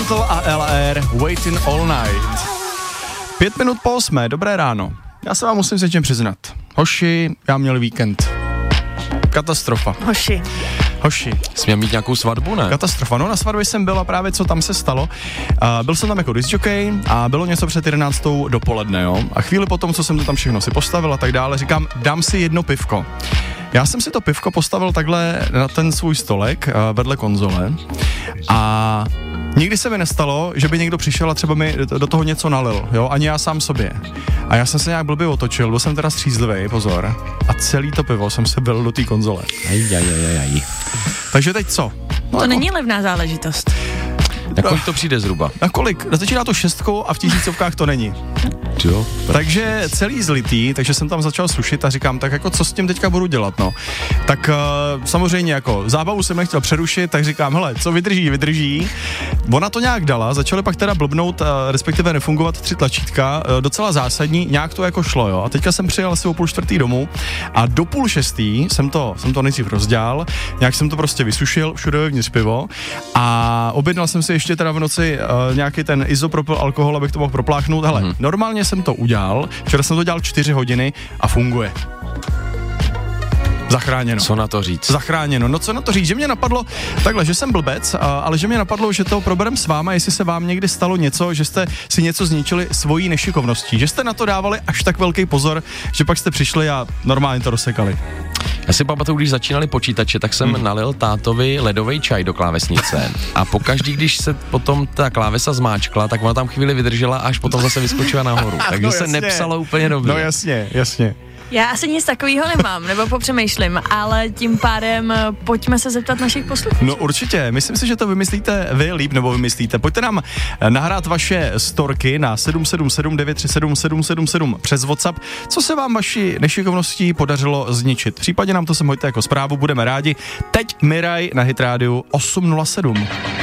Gentle a LR Waiting All Night. 5 minut po 8, dobré ráno. Já se vám musím s něčím přiznat. Hoši, já měl víkend. Katastrofa. Hoši. Jsi měl mít nějakou svatbu, ne? Katastrofa. No na svatbě jsem byl a právě co tam se stalo. Byl jsem tam jako discjockey a bylo něco před 11. dopoledne, jo. A chvíli potom, co jsem to tam všechno si postavil a tak dále, říkám, dám si jedno pivko. Já jsem si to pivko postavil takhle na ten svůj stolek vedle konzole a nikdy se mi nestalo, že by někdo přišel a třeba mi do toho něco nalil, jo, ani já sám sobě. A já jsem se nějak blbě otočil, byl jsem teda střízlivý, pozor, a celý to pivo jsem se byl do té konzole. Takže teď co? No, to není levná záležitost. Na kolik to přijde zhruba? Na kolik? Začíná to 6 a v tisícovkách to není. Jo. Takže celý zlitý, takže jsem tam začal sušit a říkám, tak jako co s tím teďka budu dělat, no. Tak samozřejmě jako zábavu jsem nechtěl přerušit, tak říkám, hele, co vydrží. Ona to nějak dala, začaly pak teda blbnout, respektive nefungovat 3 tlačítka, docela zásadní, nějak to jako šlo, jo. A teďka jsem přijel asi o 5:30 domů a do 5:30 jsem to nejdřív rozdělal, nějak jsem to prostě vysušil, všude vevnitř pivo a objednal jsem si ještě teda v noci nějaký ten izopropyl alkohol, abych to mohl propláchnout. Hele, normálně jsem to udělal, včera jsem to dělal 4 hodiny a funguje. Zachráněno. Co na to říct? Zachráněno. No co na to říct? Že mě napadlo, takhle, že jsem blbec, ale že mě napadlo, že to proberem s váma, jestli se vám někdy stalo něco, že jste si něco zničili svojí nešikovností, že jste na to dávali až tak velký pozor, že pak jste přišli a normálně to rozsekali. Já si pamatuju, když začínali počítače, tak jsem nalil tátovi ledový čaj do klávesnice a pokaždý, když se potom ta klávesa zmáčkla, tak ona tam chvíli vydržela, až potom zase vyskočila nahoru. Takže no, se nepsalo úplně dobře. No jasně. Já asi nic takového nemám, nebo popřemýšlím, ale tím pádem pojďme se zeptat našich posluchačů. No určitě, myslím si, že to vymyslíte vy líp, nebo vymyslíte. Pojďte nám nahrát vaše storky na 777 937 777 přes WhatsApp. Co se vám vaší nešikovností podařilo zničit? Případně nám to sem hoďte jako zprávu, budeme rádi. Teď Miraj na Hit Radio 807.